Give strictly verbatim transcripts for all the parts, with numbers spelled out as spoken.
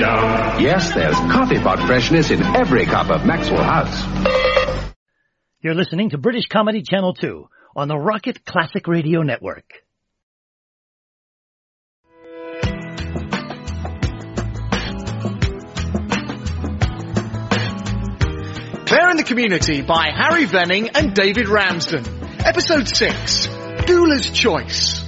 down. Yes, there's coffee pot freshness in every cup of Maxwell House. You're listening to British Comedy Channel two on the Rocket Classic Radio Network. Claire in the Community by Harry Venning and David Ramsden. Episode six, Doula's Choice.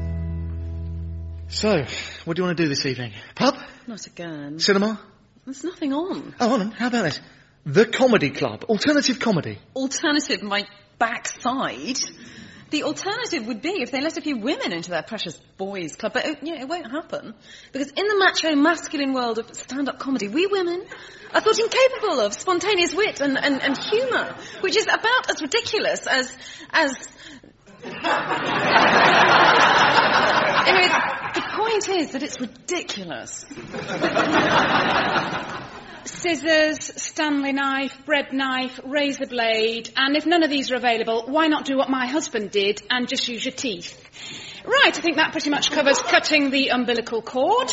So, what do you want to do this evening? Pub? Not again. Cinema? There's nothing on. Oh, hold on. How about this? The Comedy Club. Alternative comedy. Alternative, my backside? The alternative would be if they let a few women into their precious boys' club. But, it, you know, it won't happen. Because in the macho, masculine world of stand-up comedy, we women are thought incapable of spontaneous wit and, and, and humour, which is about as ridiculous as... as... Anyway, the point is that it's ridiculous. Scissors, Stanley knife, bread knife, razor blade, and if none of these are available, why not do what my husband did and just use your teeth? Right, I think that pretty much covers cutting the umbilical cord.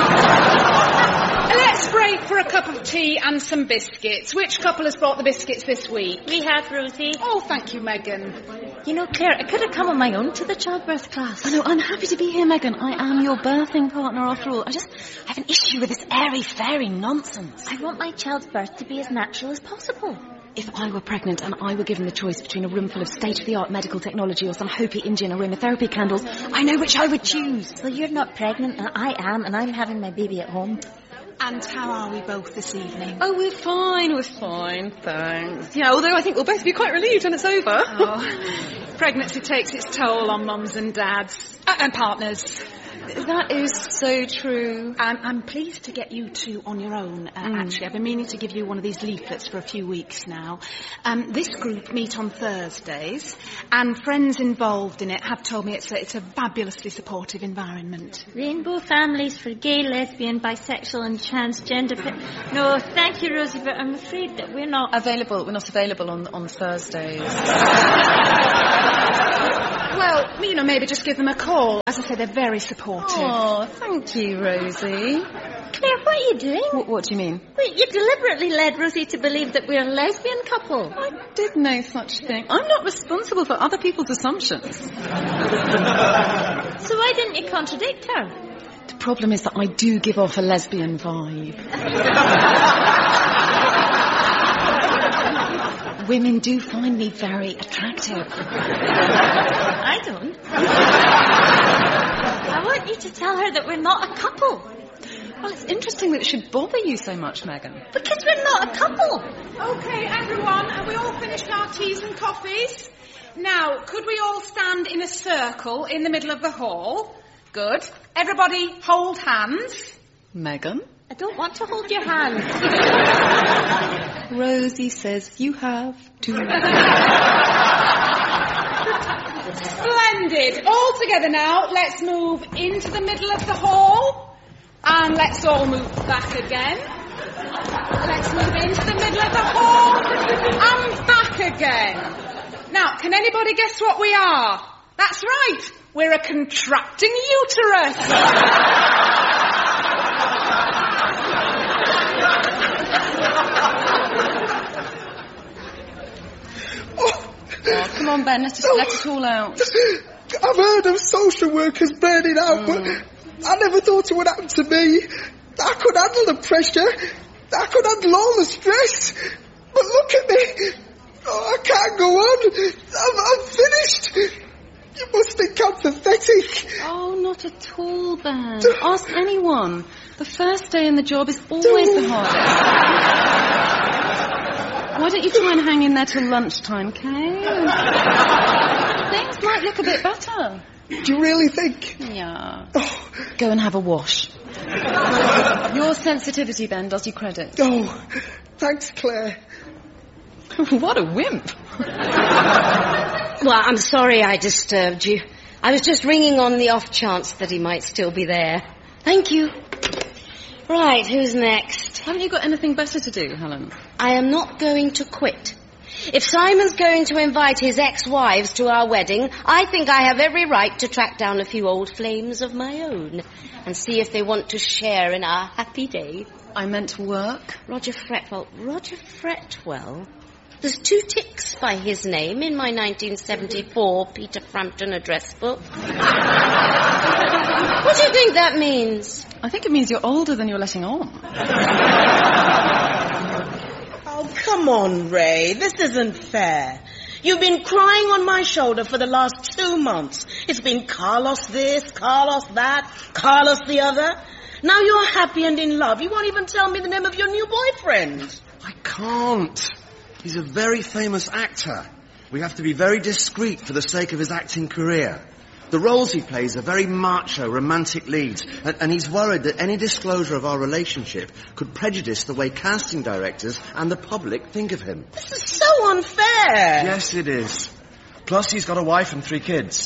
Let's break for a cup of tea and some biscuits. Which couple has brought the biscuits this week? We have, Rosie. Oh, thank you, Megan. You know, Claire, I could have come on my own to the childbirth class. I know, I'm happy to be here, Megan. I am your birthing partner after all. I just have an issue with this airy-fairy nonsense. I want my child's birth to be as natural as possible. If I were pregnant and I were given the choice between a room full of state-of-the-art medical technology or some Hopi Indian aromatherapy candles, I know which I would choose. Well, you're not pregnant, and I am, and I'm having my baby at home. And how are we both this evening? Oh, we're fine, we're fine, thanks. Yeah, although I think we'll both be quite relieved when it's over. Oh, pregnancy takes its toll on mums and dads. Uh, and partners. That is so true. Um, I'm pleased to get you two on your own, uh, mm. actually. I've been meaning to give you one of these leaflets for a few weeks now. Um, this group meet on Thursdays, and friends involved in it have told me it's a, it's a fabulously supportive environment. Rainbow families for gay, lesbian, bisexual and transgender... Pe- no, thank you, Rosie, but I'm afraid that we're not... Available, we're not available on, on Thursdays. Well, you know, maybe just give them a call. As I say, they're very supportive. Oh, thank you, Rosie. Claire, what are you doing? What, what do you mean? Wait, you deliberately led Rosie to believe that we're a lesbian couple. I did no such thing. I'm not responsible for other people's assumptions. So why didn't you contradict her? The problem is that I do give off a lesbian vibe. Women do find me very attractive. I don't. I want you to tell her that we're not a couple. Well, it's interesting that it should bother you so much, Megan. Because we're not a couple. OK, everyone, have we all finished our teas and coffees? Now, could we all stand in a circle in the middle of the hall? Good. Everybody hold hands. Megan? I don't want to hold your hand. Rosie says you have to. Splendid. All together now. Let's move into the middle of the hall. And let's all move back again. Let's move into the middle of the hall. And back again. Now, can anybody guess what we are? That's right. We're a contracting uterus. Oh, come on, Ben, let's just let it all out. I've heard of social workers burning out, mm. but I never thought it would happen to me. I could handle the pressure. I could handle all the stress. But look at me. Oh, I can't go on. I'm, I'm finished. You must think I'm pathetic. Oh, not at all, Ben. Ask anyone. The first day in the job is always the hardest. Why don't you try and hang in there till lunchtime, Kay? Things might look a bit better. Do you really think? Yeah. Oh. Go and have a wash. Your sensitivity, Ben, does you credit. Oh, thanks, Claire. What a wimp. Well, I'm sorry I disturbed you. I was just ringing on the off chance that he might still be there. Thank you. Right, who's next? Haven't you got anything better to do, Helen? I am not going to quit. If Simon's going to invite his ex-wives to our wedding, I think I have every right to track down a few old flames of my own and see if they want to share in our happy day. I meant work. Roger Fretwell. Roger Fretwell? There's two ticks by his name in my nineteen seventy-four Peter Frampton address book. What do you think that means? I think it means you're older than you're letting on. Oh, come on, Ray. This isn't fair. You've been crying on my shoulder for the last two months. It's been Carlos this, Carlos that, Carlos the other. Now you're happy and in love. You won't even tell me the name of your new boyfriend. I can't. He's a very famous actor. We have to be very discreet for the sake of his acting career. The roles he plays are very macho, romantic leads, and, and he's worried that any disclosure of our relationship could prejudice the way casting directors and the public think of him. This is so unfair. Yes, it is. Plus, he's got a wife and three kids.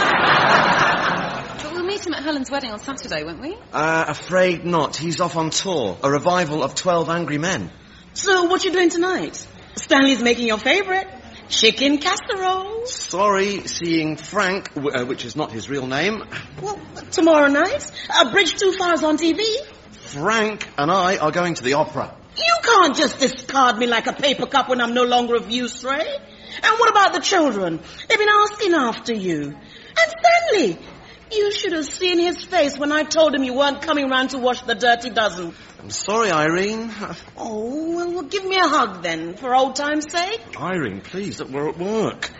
But we'll meet him at Helen's wedding on Saturday, won't we? Uh, afraid not. He's off on tour. A revival of Twelve Angry Men. So, what you doing tonight? Stanley's making your favorite. Chicken casserole. Sorry, seeing Frank, w- uh, which is not his real name. Well, tomorrow night, A Bridge Too Far's on T V. Frank and I are going to the opera. You can't just discard me like a paper cup when I'm no longer of use, Ray. And what about the children? They've been asking after you. And Stanley, you should have seen his face when I told him you weren't coming round to wash the dirty dozen. I'm sorry, Irene. Oh, well, well, give me a hug then, for old time's sake. Irene, please, we're at work.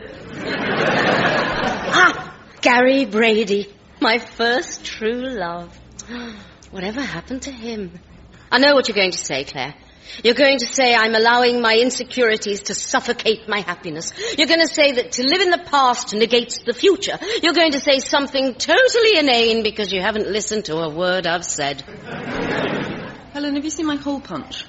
Ah, Gary Brady, my first true love. Whatever happened to him? I know what you're going to say, Claire. You're going to say I'm allowing my insecurities to suffocate my happiness. You're going to say that to live in the past negates the future. You're going to say something totally inane because you haven't listened to a word I've said. Helen, have you seen my hole punch?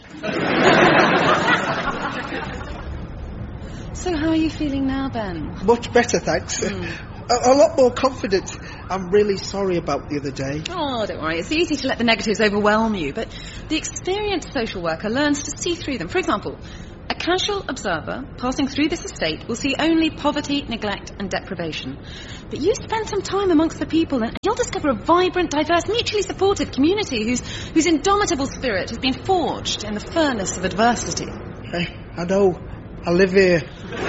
So how are you feeling now, Ben? Much better, thanks. Mm. A, a lot more confident. I'm really sorry about the other day. Oh, don't worry. It's easy to let the negatives overwhelm you, but the experienced social worker learns to see through them. For example, a casual observer passing through this estate will see only poverty, neglect and deprivation. But you spend some time amongst the people and you'll discover a vibrant, diverse, mutually supportive community whose, whose indomitable spirit has been forged in the furnace of adversity. Hey, I know. I live here.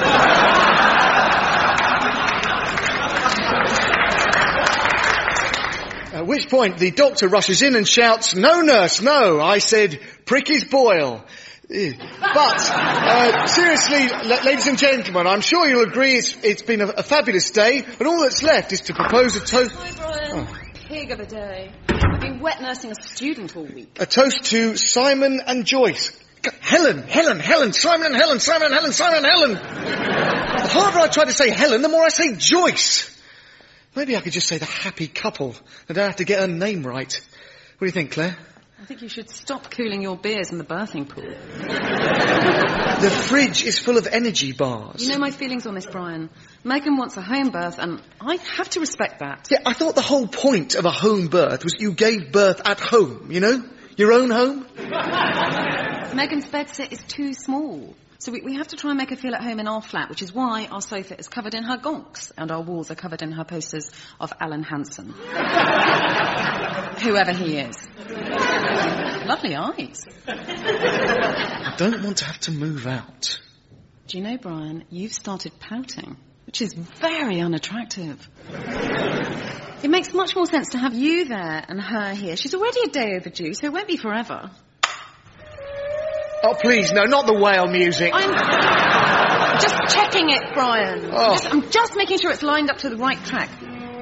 At which point the doctor rushes in and shouts, "No, nurse, no, I said prick his boil." But, uh, seriously, l- ladies and gentlemen, I'm sure you'll agree it's, it's been a, a fabulous day, and all that's left is to propose a toast... Hi, Brian. Oh. Pig of a day. I've been wet nursing a student all week. A toast to Simon and Joyce. G- Helen, Helen, Helen, Simon and Helen, Simon and Helen, Simon and Helen. The harder I try to say Helen, the more I say Joyce. Maybe I could just say the happy couple. I don't have to get her name right. What do you think, Claire? I think you should stop cooling your beers in the birthing pool. The fridge is full of energy bars. You know my feelings on this, Brian. Megan wants a home birth, and I have to respect that. Yeah, I thought the whole point of a home birth was you gave birth at home, you know? Your own home. Megan's bedsit is too small. So we, we have to try and make her feel at home in our flat, which is why our sofa is covered in her gonks and our walls are covered in her posters of Alan Hansen. Whoever he is. Lovely eyes. I don't want to have to move out. Do you know, Brian, you've started pouting, which is very unattractive. It makes much more sense to have you there and her here. She's already a day overdue, so it won't be forever. Oh, please, no, not the whale music. I'm just checking it, Brian. Oh. I'm, just, I'm just making sure it's lined up to the right track.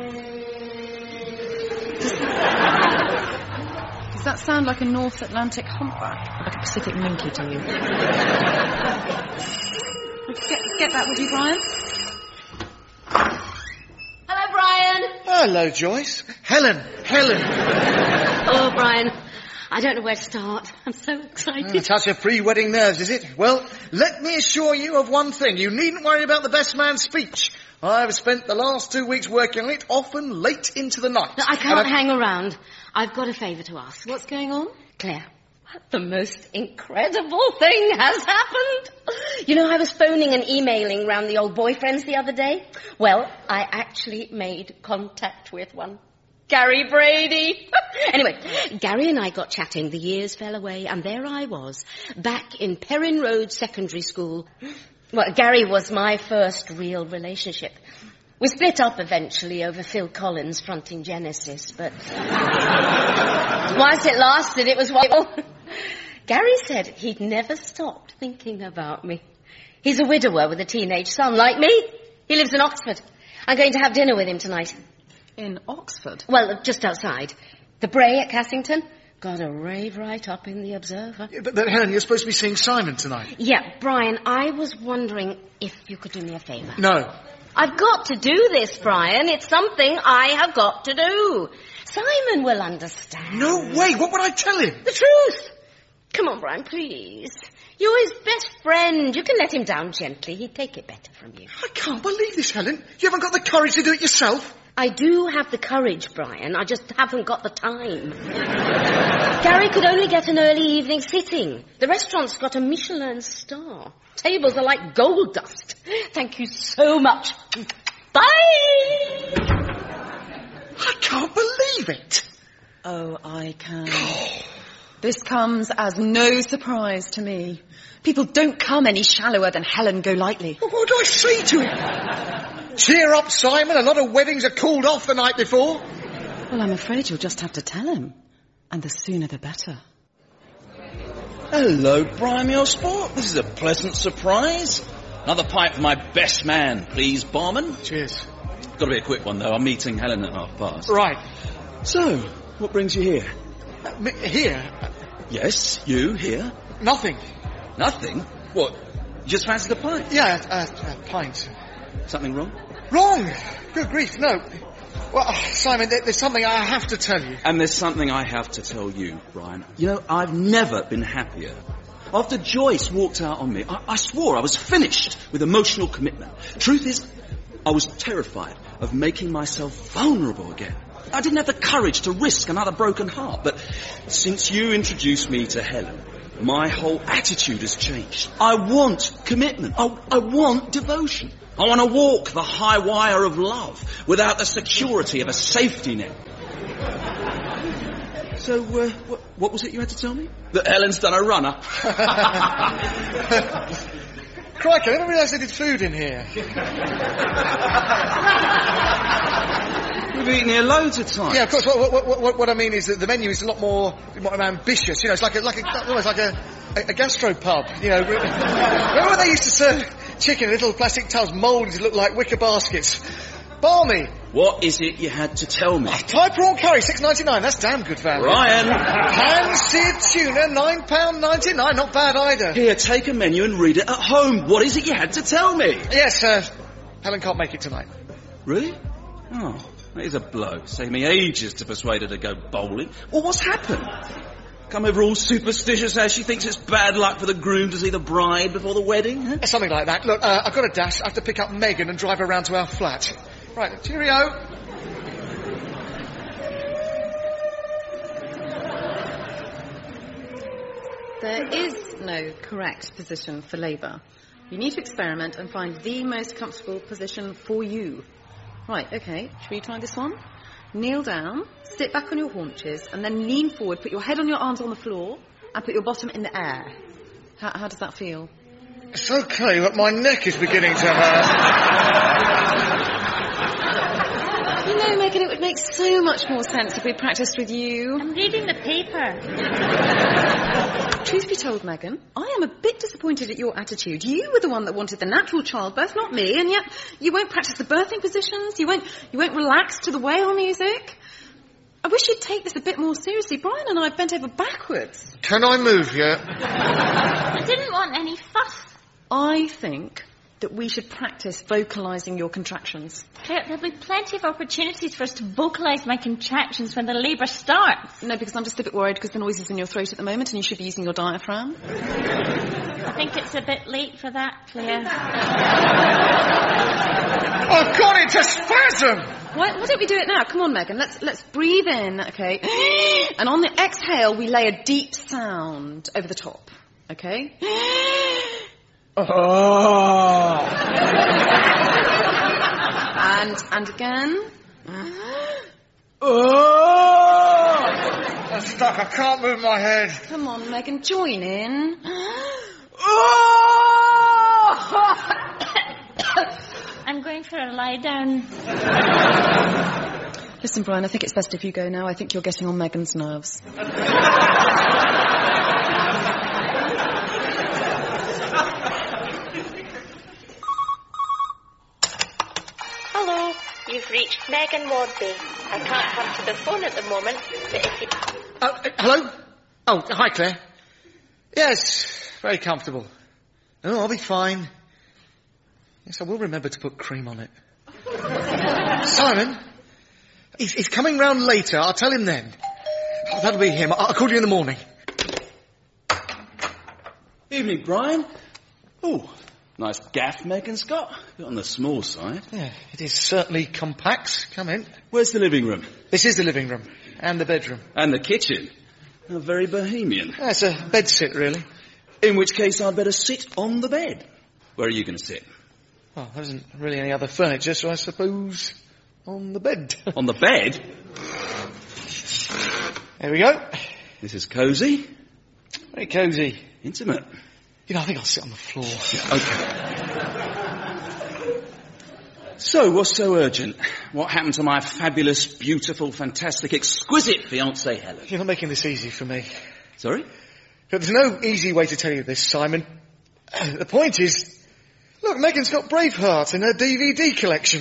Does, does that sound like a North Atlantic humpback or like a Pacific minke to you? Get, get that, would you, Brian? Hello, Brian. Hello, Joyce. Helen, Helen. Oh, Brian. I don't know where to start. I'm so excited. A touch of pre-wedding nerves, is it? Well, let me assure you of one thing. You needn't worry about the best man's speech. I've spent the last two weeks working on it, often late into the night. No, I can't hang around. I've got a favour to ask. What's going on? Claire, The most incredible thing has happened. You know, I was phoning and emailing round the old boyfriends the other day. Well, I actually made contact with one. Gary Brady. Anyway, Gary and I got chatting, the years fell away, and there I was, back in Perrin Road Secondary School. Well, Gary was my first real relationship. We split up eventually over Phil Collins fronting Genesis, but once it lasted, it was well. Gary said he'd never stopped thinking about me. He's a widower with a teenage son, like me. He lives in Oxford. I'm going to have dinner with him tonight. In Oxford? Well, just outside. The Bray at Cassington. Got a rave right up in the Observer. Yeah, but, but Helen, you're supposed to be seeing Simon tonight. Yeah, Brian, I was wondering if you could do me a favour. No. I've got to do this, Brian. It's something I have got to do. Simon will understand. No way. What would I tell him? The truth. Come on, Brian, please. You're his best friend. You can let him down gently. He'd take it better from you. I can't believe this, Helen. You haven't got the courage to do it yourself? I do have the courage, Brian. I just haven't got the time. Gary could only get an early evening sitting. The restaurant's got a Michelin star. Tables are like gold dust. Thank you so much. Bye! I can't believe it. Oh, I can. This comes as no surprise to me. People don't come any shallower than Helen Golightly. Well, what do I say to him? Cheer up, Simon. A lot of weddings are called off the night before. Well, I'm afraid you'll just have to tell him. And the sooner the better. Hello, Brian, me old sport. This is a pleasant surprise. Another pint for my best man, please, barman. Cheers. Got to be a quick one, though. I'm meeting Helen at half past. Right. So, what brings you here? Uh, me, here? Yes, you here? Nothing. Nothing? What? You just fancied a pint? Yeah, a, a, a pint. Something wrong? Wrong! Good grief, no. Well, Simon, there, there's something I have to tell you. And there's something I have to tell you, Brian. You know, I've never been happier. After Joyce walked out on me, I, I swore I was finished with emotional commitment. Truth is, I was terrified of making myself vulnerable again. I didn't have the courage to risk another broken heart. But since you introduced me to Helen, my whole attitude has changed. I want commitment. I, I want devotion. I want to walk the high wire of love without the security of a safety net. So, uh, what, what was it you had to tell me? That Helen's done a runner. Crikey, I didn't realise they did food in here. We've eaten here loads of times. Yeah, of course. What, what, what, what I mean is that the menu is a lot more, more ambitious. You know, it's like a, like a, almost like a, a, a gastropub. You know, remember when they used to serve chicken in little plastic tubs moulded to look like wicker baskets? Balmy. What is it you had to tell me? Oh, Thai prawn curry, six ninety nine. That's damn good value. Ryan. Pan-seared tuna, nine pound ninety-nine. Not bad either. Here, take a menu and read it at home. What is it you had to tell me? Yes, uh, Helen can't make it tonight. Really? Oh, that is a blow. Saved me ages to persuade her to go bowling. Well, what's happened? Come over all superstitious as she thinks it's bad luck for the groom to see the bride before the wedding? Huh? Something like that. Look, uh, I've got a dash. I have to pick up Megan and drive her around to our flat. Right, cheerio. There is no correct position for labour. You need to experiment and find the most comfortable position for you. Right, okay, should we try this one? Kneel down, sit back on your haunches, and then lean forward, put your head on your arms on the floor, and put your bottom in the air. How, how does that feel? It's okay, but my neck is beginning to hurt. You know, Megan, it would make so much more sense if we practiced with you. I'm reading the paper. Truth be told, Megan, I am a bit disappointed at your attitude. You were the one that wanted the natural childbirth, not me, and yet you won't practice the birthing positions, you won't, you won't relax to the whale music. I wish you'd take this a bit more seriously. Brian and I bent over backwards. Can I move yet? I didn't want any fuss. I think that we should practice vocalising your contractions. Claire, there'll be plenty of opportunities for us to vocalise my contractions when the labour starts. No, because I'm just a bit worried because the noise is in your throat at the moment and you should be using your diaphragm. I think it's a bit late for that, Claire. I've got it to spasm! Why, why don't we do it now? Come on, Megan. Let's let's breathe in, okay? And on the exhale, we lay a deep sound over the top, okay? Oh. and and again. Oh. I'm stuck. I can't move my head. Come on, Megan. Join in. I'm going for a lie down. Listen, Brian, I think it's best if you go now. I think you're getting on Megan's nerves. Hello, you've reached Megan Wadby. I can't come to the phone at the moment, but if you... Oh, uh, hello? Oh, hi, Claire. Yes, very comfortable. Oh, I'll be fine. Yes, I will remember to put cream on it. Simon, he's, he's coming round later. I'll tell him then. Oh, that'll be him. I'll, I'll call you in the morning. Evening, Brian. Oh, nice gaff Megan's got. A bit on the small side. Yeah, it is certainly compact. Come in. Where's the living room? This is the living room. And the bedroom. And the kitchen. Oh, very bohemian. That's a bed sit, really. In which case I'd better sit on the bed. Where are you going to sit? Well, there isn't really any other furniture, so I suppose on the bed. On the bed? There we go. This is cosy. Very cosy. Intimate. You know, I think I'll sit on the floor. Yeah, okay. So, what's so urgent? What happened to my fabulous, beautiful, fantastic, exquisite fiancée, Helen? You're not making this easy for me. Sorry? There's no easy way to tell you this, Simon. The point is, look, Megan's got Braveheart in her D V D collection.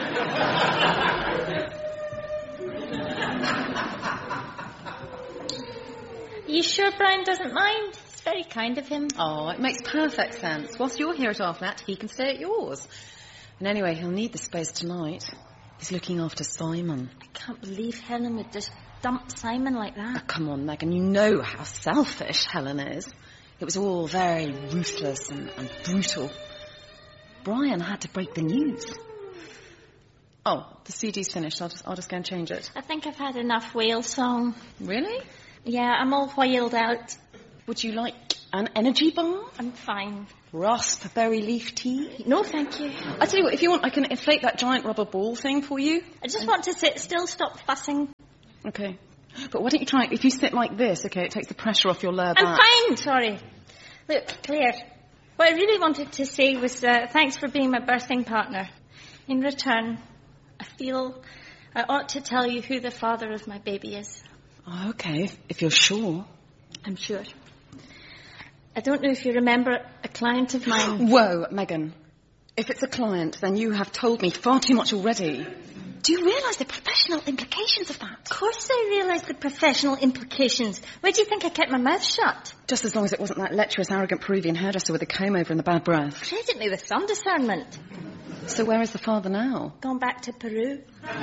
You sure Brian doesn't mind? It's very kind of him. Oh, it makes perfect sense. Whilst you're here at our flat, he can stay at yours. And anyway, he'll need the space tonight. He's looking after Simon. I can't believe Helen would just dump Simon like that. Oh, come on, Megan, you know how selfish Helen is. It was all very ruthless and, and brutal. Brian had to break the news. Oh, the C D's finished. I'll just, I'll just go and change it. I think I've had enough whale song. Really? Yeah, I'm all whaled out. Would you like an energy bar? I'm fine. Raspberry leaf tea? No, thank you. I tell you what, if you want, I can inflate that giant rubber ball thing for you. I just want to sit still, stop fussing. Okay. But why don't you try, if you sit like this, okay, it takes the pressure off your lower back. I'm fine, sorry. Look, Claire, what I really wanted to say was uh, thanks for being my birthing partner. In return, I feel I ought to tell you who the father of my baby is. Oh, okay, if, if you're sure. I'm sure. I don't know if you remember a client of mine... Whoa, Megan. If it's a client, then you have told me far too much already. Do you realise the professional implications of that? Of course I realise the professional implications. Why do you think I kept my mouth shut? Just as long as it wasn't that lecherous, arrogant Peruvian hairdresser with a comb over and the bad breath. Credit me with some discernment. So where is the father now? Gone back to Peru.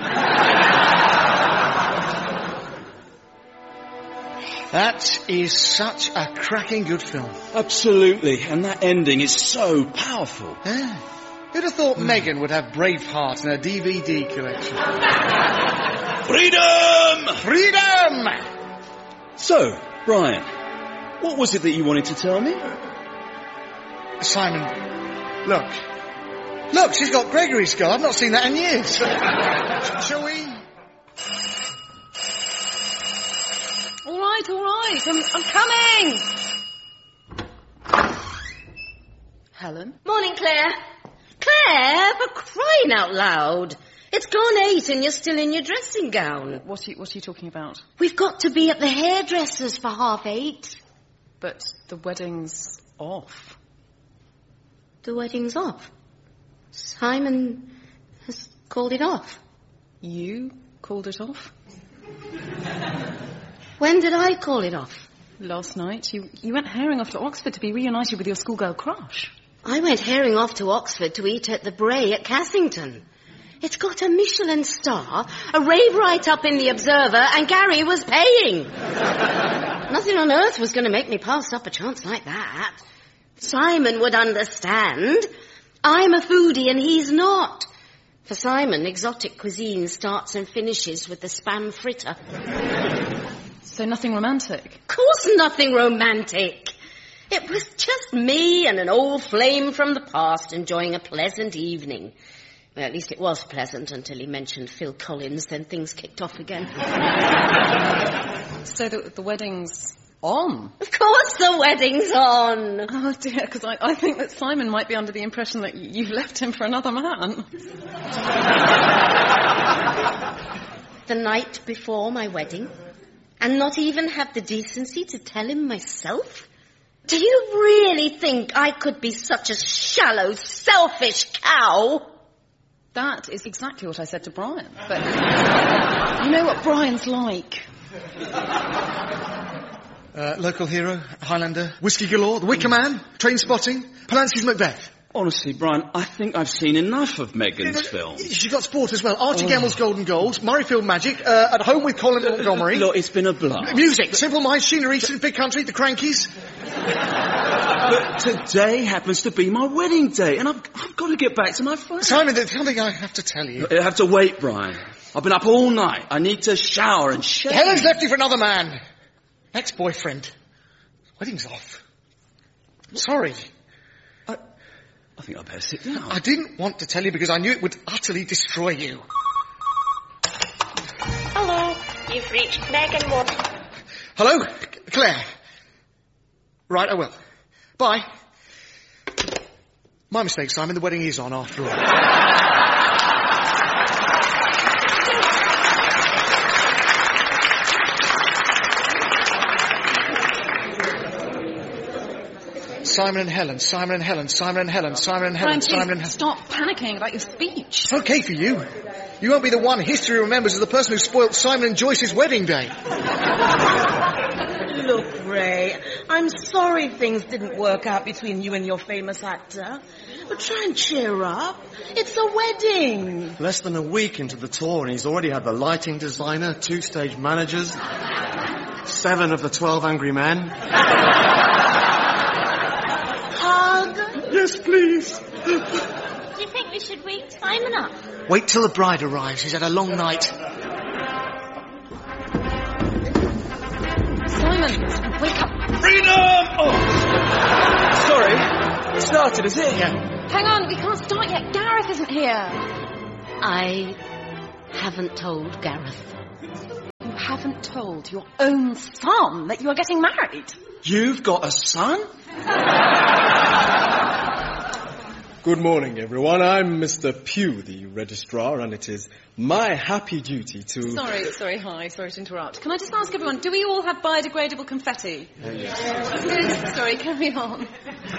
That is such a cracking good film. Absolutely, and that ending is so powerful. Yeah. Who'd have thought mm. Megan would have Braveheart in her D V D collection? Freedom! Freedom! So, Brian, what was it that you wanted to tell me? Simon, look. Look, she's got Gregory's scar. I've not seen that in years. Shall we? All right, all right. I'm, I'm coming. Helen? Morning, Claire. Claire, for crying out loud. It's gone eight and you're still in your dressing gown. What are you, what are you talking about? We've got to be at the hairdresser's for half eight. But the wedding's off. The wedding's off? Simon has called it off. You called it off? When did I call it off? Last night. You, you went herring off to Oxford to be reunited with your schoolgirl crush. I went herring off to Oxford to eat at the Bray at Cassington. It's got a Michelin star, a rave write-up in the Observer, and Gary was paying. Nothing on earth was going to make me pass up a chance like that. Simon would understand. I'm a foodie and he's not. For Simon, exotic cuisine starts and finishes with the spam fritter. So nothing romantic? Of course nothing romantic. It was just me and an old flame from the past enjoying a pleasant evening. Well, at least it was pleasant until he mentioned Phil Collins, then things kicked off again. So the, the wedding's on? Of course the wedding's on. Oh dear, because I, I think that Simon might be under the impression that you've left him for another man. The night before my wedding, and not even have the decency to tell him myself? Do you really think I could be such a shallow, selfish cow? That is exactly what I said to Brian. But you know what Brian's like. Uh, local hero, Highlander, whiskey galore, the Wicker Man, train spotting, Polanski's Macbeth. Honestly, Brian, I think I've seen enough of Megan's films. She got sport as well. Archie oh. Gemmell's Golden Goals, Murrayfield Magic, uh, At Home with Colin Montgomery. Look, it's been a blast. Music, Simple Minds, Scenery, Big Country, The Crankies. But today happens to be my wedding day, and I've, I've got to get back to my phone. Simon, there's something I have to tell you. I have to wait, Brian. I've been up all night. I need to shower and shave. Helen's left you for another man. Ex-boyfriend. Wedding's off. I'm sorry. I, I think I'd better sit down. I didn't want to tell you because I knew it would utterly destroy you. Hello, you've reached Megan Moore. Hello, Claire. Right, I will. Bye. My mistake, Simon. The wedding is on after all. Simon and Helen, Simon and Helen, Simon and Helen, Simon and Helen, Brian, Simon and Helen. Stop panicking about your speech. It's okay for you. You won't be the one history remembers as the person who spoilt Simon and Joyce's wedding day. Look, Ray, I'm sorry things didn't work out between you and your famous actor. But try and cheer up. It's a wedding. Less than a week into the tour and he's already had the lighting designer, two stage managers, seven of the twelve angry men. Hug? Yes, please. Do you think we should wake Simon up? Wait till the bride arrives. He's had a long night. Simon, wake up. Freedom! Oh. Sorry. It started, is it? Yeah. Hang on, we can't start yet. Gareth isn't here. I haven't told Gareth. You haven't told your own son that you are getting married? You've got a son? Good morning, everyone. I'm Mister Pugh, the registrar, and it is my happy duty to... Sorry, sorry, hi, sorry to interrupt. Can I just ask everyone, do we all have biodegradable confetti? Uh, yes. Good, sorry, carry on.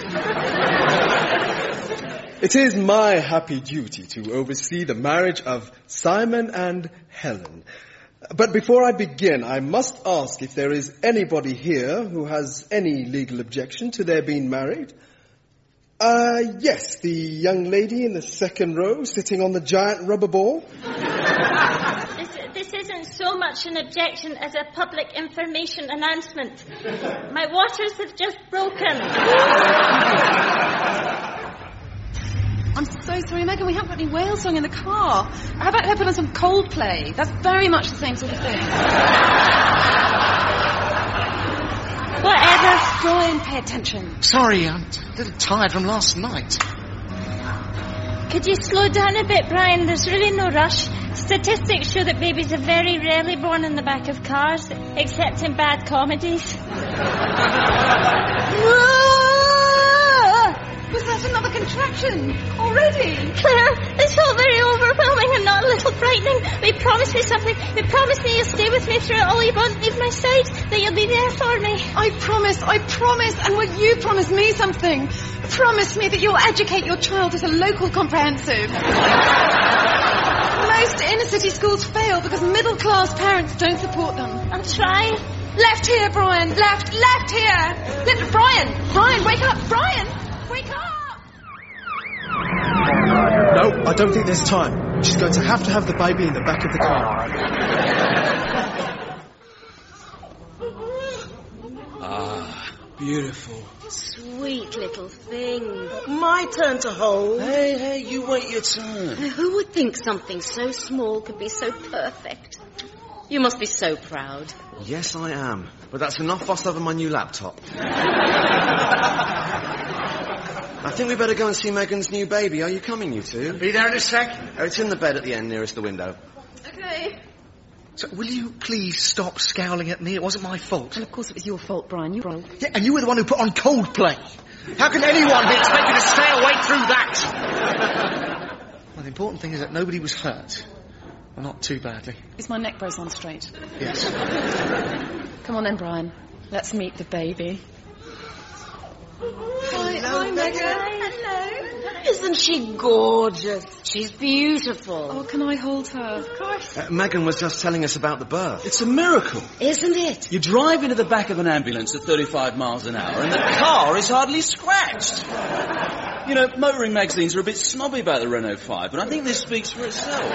It is my happy duty to oversee the marriage of Simon and Helen. But before I begin, I must ask if there is anybody here who has any legal objection to their being married. Uh, yes, the young lady in the second row sitting on the giant rubber ball. This, this isn't so much an objection as a public information announcement. My waters have just broken. I'm so sorry, Megan, we haven't got any whale song in the car. How about her put on some Coldplay? That's very much the same sort of thing. Whatever. Brian, pay attention. Sorry, I'm a little tired from last night. Could you slow down a bit, Brian? There's really no rush. Statistics show that babies are very rarely born in the back of cars, except in bad comedies. Was that another contraction? Already? Claire, it's all very overwhelming and not a little frightening. But you promised me something. You promised me you'll stay with me through it all. You won't leave my side. That you'll be there for me. I promise, I promise. And will you promise me something? Promise me that you'll educate your child at a local comprehensive. Most inner-city schools fail because middle-class parents don't support them. I'll try. Left here, Brian. Left, left here. Left, Brian. Brian, wake up. Brian. Wake up! No, I don't think there's time. She's going to have to have the baby in the back of the car. Ah, beautiful. Sweet little thing. My turn to hold. Hey, hey, you wait your turn. Who would think something so small could be so perfect? You must be so proud. Yes, I am. But that's enough fuss over my new laptop. I think we better go and see Megan's new baby. Are you coming, you two? Be there in a sec. Oh, it's in the bed at the end nearest the window. Okay. So, will you please stop scowling at me? It wasn't my fault. And of course it was your fault, Brian. You wrong. Yeah, and you were the one who put on Coldplay. How can anyone be expected to stay awake through that? Well, the important thing is that nobody was hurt. Well, not too badly. Is my neck brace on straight? Yes. Come on then, Brian. Let's meet the baby. Hi, hi, Megan. Hello. Isn't she gorgeous? She's beautiful. Oh, can I hold her? Of course. Uh, Megan was just telling us about the birth. It's a miracle. Isn't it? You drive into the back of an ambulance at thirty-five miles an hour and the car is hardly scratched. You know, motoring magazines are a bit snobby about the Renault five, but I think this speaks for itself.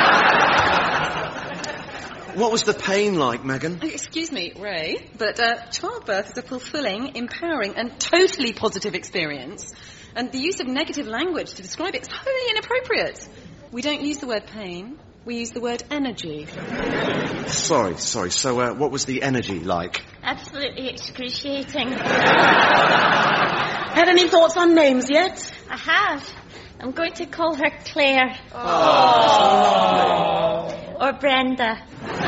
What was the pain like, Megan? Excuse me, Ray, but uh, childbirth is a fulfilling, empowering and totally positive experience. And the use of negative language to describe it is wholly inappropriate. We don't use the word pain, we use the word energy. Sorry, sorry. So uh, what was the energy like? Absolutely excruciating. Had any thoughts on names yet? I have. I'm going to call her Claire. Oh. Or Brenda.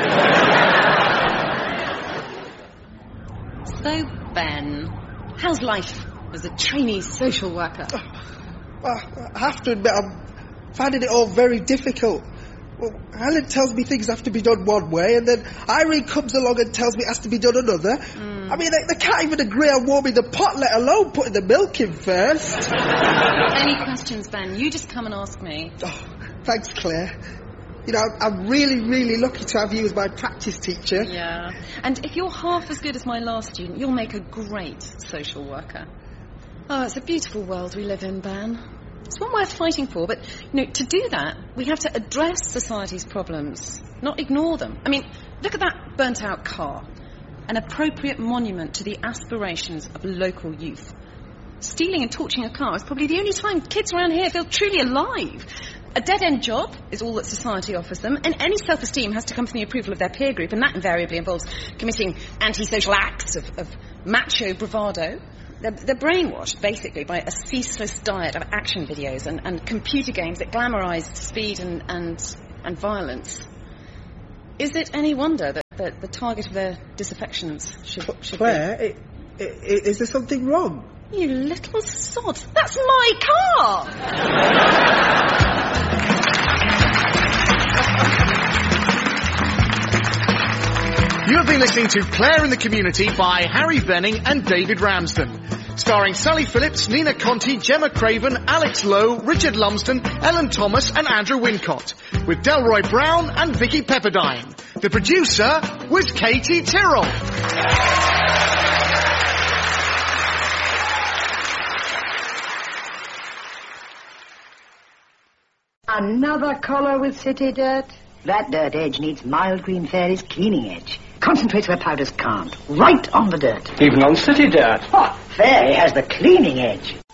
So, Ben, how's life as a trainee social worker? I have to admit, I'm finding it all very difficult. Well, Helen tells me things have to be done one way, and then Irene comes along and tells me it has to be done another. Mm. I mean, they, they can't even agree on warming the pot, let alone putting the milk in first. Any questions, Ben? You just come and ask me. Oh, thanks, Claire. You know, I'm really, really lucky to have you as my practice teacher. Yeah. And if you're half as good as my last student, you'll make a great social worker. Oh, it's a beautiful world we live in, Ben. It's one worth fighting for, but, you know, to do that, we have to address society's problems, not ignore them. I mean, look at that burnt-out car. An appropriate monument to the aspirations of local youth. Stealing and torching a car is probably the only time kids around here feel truly alive. A dead-end job is all that society offers them, and any self-esteem has to come from the approval of their peer group, and that invariably involves committing antisocial acts of, of macho bravado. They're, they're brainwashed, basically, by a ceaseless diet of action videos and, and computer games that glamorise speed and, and, and violence. Is it any wonder that, that the target of their disaffections should, should Claire, be... it, it, is there something wrong? You little sod. That's my car! You have been listening to Claire in the Community by Harry Benning and David Ramsden. Starring Sally Phillips, Nina Conti, Gemma Craven, Alex Lowe, Richard Lumsden, Ellen Thomas and Andrew Wincott. With Delroy Brown and Vicky Pepperdine. The producer was Katie Tyrrell. Another collar with city dirt? That dirt edge needs Mild Green Fairy's cleaning edge. Concentrates where powders can't. Right on the dirt. Even on city dirt. Oh, Fairy has the cleaning edge.